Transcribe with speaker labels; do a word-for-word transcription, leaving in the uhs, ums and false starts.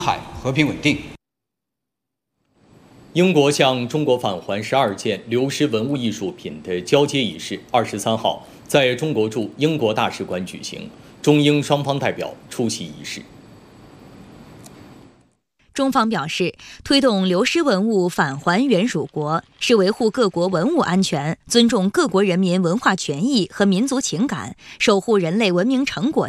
Speaker 1: 海和平稳定。
Speaker 2: 英国向中国返还十二件流失文物艺术品的交接仪式，二十三号在中国驻英国大使馆举行，中英双方代表出席仪式。
Speaker 3: 中方表示，推动流失文物返还原属国，是维护各国文物安全、尊重各国人民文化权益和民族情感、守护人类文明成果